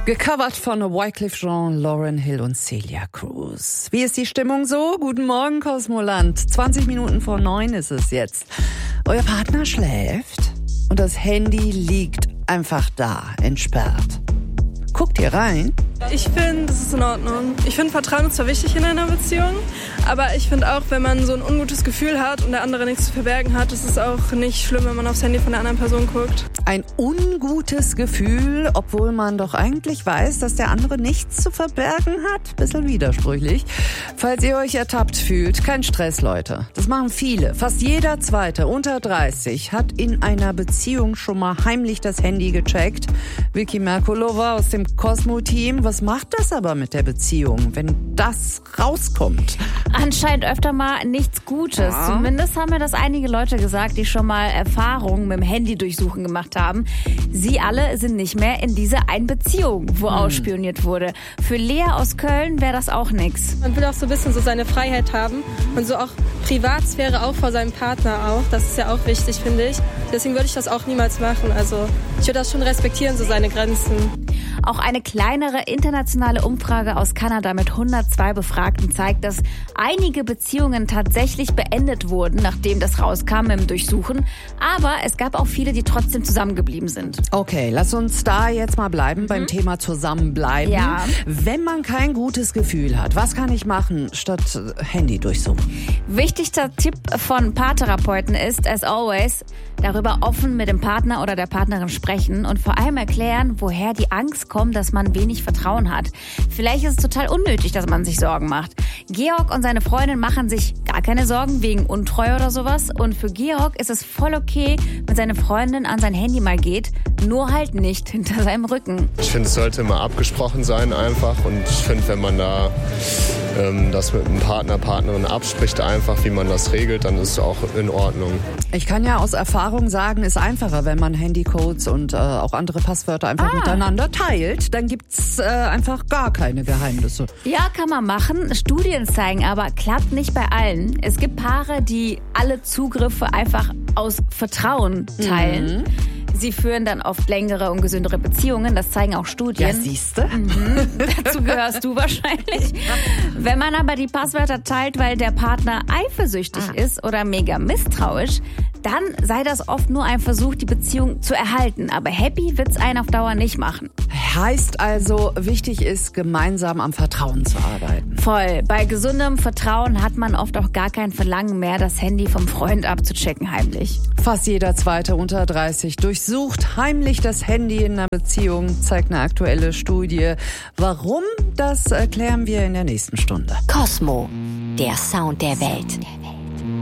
Gecovert von Wyclef Jean, Lauryn Hill und Celia Cruz. Wie ist die Stimmung so? Guten Morgen, Kosmoland. 20 Minuten vor 9 ist es jetzt. Euer Partner schläft und das Handy liegt einfach da, entsperrt. Guckt ihr rein? Ich finde, das ist in Ordnung. Ich finde, Vertrauen ist zwar wichtig in einer Beziehung, aber ich finde auch, wenn man so ein ungutes Gefühl hat und der andere nichts zu verbergen hat, ist es auch nicht schlimm, wenn man aufs Handy von der anderen Person guckt. Ein ungutes Gefühl, obwohl man doch eigentlich weiß, dass der andere nichts zu verbergen hat? Bisschen widersprüchlich. Falls ihr euch ertappt fühlt, kein Stress, Leute. Das machen viele. Fast jeder Zweite unter 30 hat in einer Beziehung schon mal heimlich das Handy gecheckt. Vicky Merkulova aus dem Cosmo-Team. Was macht das aber mit der Beziehung, wenn das rauskommt? Anscheinend öfter mal nichts Gutes. Ja. Zumindest haben mir das einige Leute gesagt, die schon mal Erfahrungen mit dem Handy-Durchsuchen gemacht haben. Sie alle sind nicht mehr in dieser einen Beziehung, wo ausspioniert wurde. Für Lea aus Köln wäre das auch nichts. Man will auch so ein bisschen so seine Freiheit haben und so auch Privatsphäre auch vor seinem Partner auch. Das ist ja auch wichtig, finde ich. Deswegen würde ich das auch niemals machen. Also ich würde das schon respektieren, so seine Grenzen. Auch eine kleinere internationale Umfrage aus Kanada mit 102 Befragten zeigt, dass einige Beziehungen tatsächlich beendet wurden, nachdem das rauskam im Durchsuchen. Aber es gab auch viele, die trotzdem zusammengeblieben sind. Okay, lass uns da jetzt mal bleiben beim Thema zusammenbleiben. Ja. Wenn man kein gutes Gefühl hat, was kann ich machen statt Handy durchsuchen? Wichtigster Tipp von Paartherapeuten ist, as always, darüber offen mit dem Partner oder der Partnerin sprechen und vor allem erklären, woher die Angst kommt, dass man wenig Vertrauen hat. Vielleicht ist es total unnötig, dass man sich Sorgen macht. Georg und seine Freundin machen sich gar keine Sorgen wegen Untreue oder sowas. Und für Georg ist es voll okay, wenn seine Freundin an sein Handy mal geht, nur halt nicht hinter seinem Rücken. Ich finde, es sollte immer abgesprochen sein einfach. Und ich finde, wenn man da das mit einem Partner, Partnerin abspricht einfach, wie man das regelt, dann ist es auch in Ordnung. Ich kann ja aus Erfahrung sagen, ist einfacher, wenn man Handycodes und auch andere Passwörter einfach miteinander teilt. Dann gibt's einfach gar keine Geheimnisse. Ja, kann man machen. Studien zeigen aber, klappt nicht bei allen. Es gibt Paare, die alle Zugriffe einfach aus Vertrauen teilen. Sie führen dann oft längere und gesündere Beziehungen, das zeigen auch Studien. Ja, siehste. Dazu gehörst du wahrscheinlich. Wenn man aber die Passwörter teilt, weil der Partner eifersüchtig ist oder mega misstrauisch, dann sei das oft nur ein Versuch, die Beziehung zu erhalten. Aber happy wird's einen auf Dauer nicht machen. Heißt also, wichtig ist, gemeinsam am Vertrauen zu arbeiten. Voll. Bei gesundem Vertrauen hat man oft auch gar kein Verlangen mehr, das Handy vom Freund abzuchecken heimlich. Fast jeder Zweite unter 30 durchsucht heimlich das Handy in einer Beziehung, zeigt eine aktuelle Studie. Warum? Das erklären wir in der nächsten Stunde. Cosmo, der Sound der Welt.